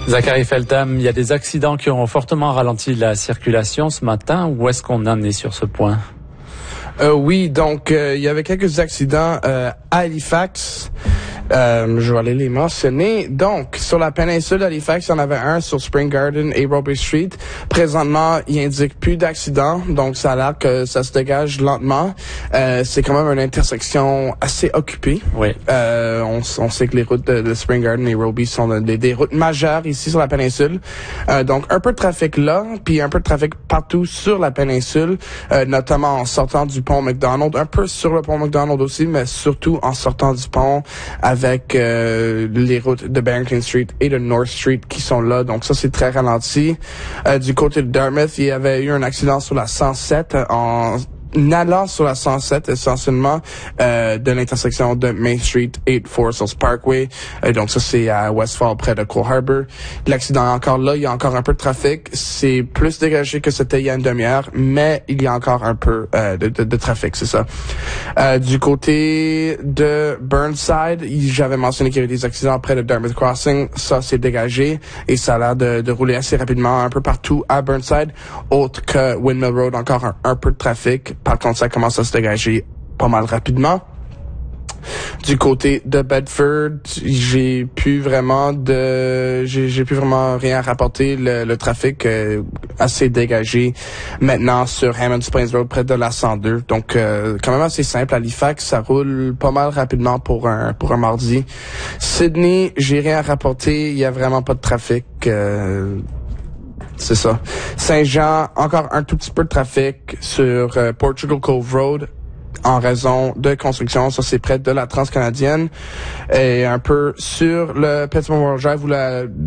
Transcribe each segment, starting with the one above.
Zachary Feltham, il y a des accidents qui ont fortement ralenti la circulation ce matin. Où est-ce qu'on en est sur ce point? Oui, donc il y avait quelques accidents à Halifax. Je vais aller les mentionner. Donc, sur la péninsule d'Halifax, il y en avait un sur Spring Garden et Robey Street. Présentement, il indique plus d'accidents, donc ça a l'air que ça se dégage lentement. C'est quand même une intersection assez occupée. Oui. On sait que les routes de Spring Garden et Robey sont des routes majeures ici sur la péninsule. Donc, un peu de trafic là, puis un peu de trafic partout sur la péninsule, notamment en sortant du pont McDonald, un peu sur le pont McDonald aussi, mais surtout en sortant du pont avec les routes de Barrington Street et de North Street qui sont là. Donc ça, c'est très ralenti. Du côté de Dartmouth, il y avait eu un accident sur la 107 en allant sur la 107 essentiellement de l'intersection de Main Street et Forest Parkway. Donc ça, c'est à Westfall, près de Cole Harbour. L'accident est encore là, il y a encore un peu de trafic. C'est plus dégagé que c'était il y a une demi-heure, mais il y a encore un peu de trafic, c'est ça. Du côté de Burnside, j'avais mentionné qu'il y avait des accidents près de Dartmouth Crossing. Ça, c'est dégagé et ça a l'air de rouler assez rapidement un peu partout à Burnside. Autre que Windmill Road, encore un peu de trafic. Par contre, ça commence à se dégager pas mal rapidement. Du côté de Bedford, j'ai plus vraiment rien à rapporter. Le trafic assez dégagé maintenant sur Hammonds Plains Road près de la 102. Donc quand même assez simple. À Halifax, ça roule pas mal rapidement pour un mardi. Sydney, j'ai rien à rapporter. Il y a vraiment pas de trafic. C'est ça. Saint-Jean, encore un tout petit peu de trafic sur Portugal Cove Road en raison de construction. Ça, c'est près de la Transcanadienne. Et un peu sur le Petit Memorial Drive ou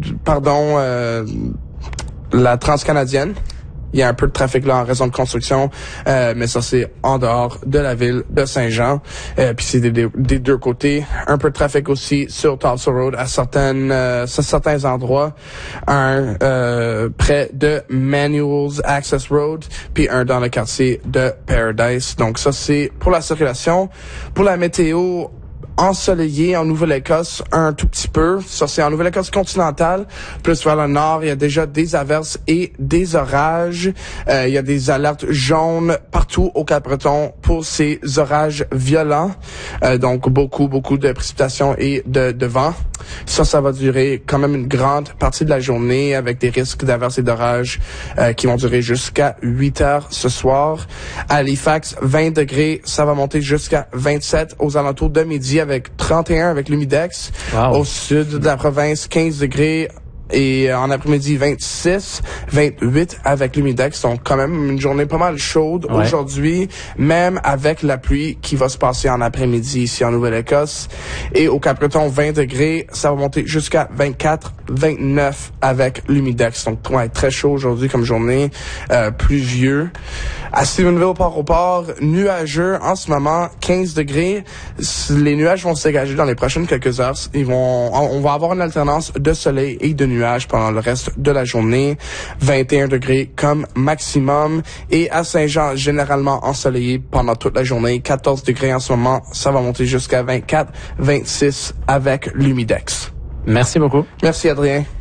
la Transcanadienne. Il y a un peu de trafic là en raison de construction, mais ça c'est en dehors de la ville de Saint-Jean. Puis c'est des deux côtés. Un peu de trafic aussi sur Tulsa Road à certains endroits. Un près de Manuals Access Road, puis un dans le quartier de Paradise. Donc ça c'est pour la circulation. Pour la météo, ensoleillé en Nouvelle-Écosse un tout petit peu. Ça, c'est en Nouvelle-Écosse continentale. Plus vers le nord, il y a déjà des averses et des orages. Il y a des alertes jaunes partout au Cap-Breton pour ces orages violents. Donc, beaucoup de précipitations et de vent. Ça va durer quand même une grande partie de la journée avec des risques d'averses et d'orages qui vont durer jusqu'à 8 heures ce soir. À Halifax, 20 degrés, ça va monter jusqu'à 27 aux alentours de midi avec 31 avec l'humidex. Wow. Au sud de la province, 15 degrés. Et en après-midi, 26, 28 avec l'humidex. Donc, quand même, une journée pas mal chaude aujourd'hui, même avec la pluie qui va se passer en après-midi ici en Nouvelle-Écosse. Et au Cap-Breton, 20 degrés, ça va monter jusqu'à 24, 29 avec l'humidex. Donc, très chaud aujourd'hui comme journée, pluvieux. À Stephenville, Port-au-Port, nuageux en ce moment, 15 degrés. Les nuages vont se dégager dans les prochaines quelques heures. On va avoir une alternance de soleil et de nuages pendant le reste de la journée. 21 degrés comme maximum. Et à Saint-Jean, généralement ensoleillé pendant toute la journée. 14 degrés en ce moment. Ça va monter jusqu'à 24, 26 avec l'humidex. Merci beaucoup. Merci, Adrien.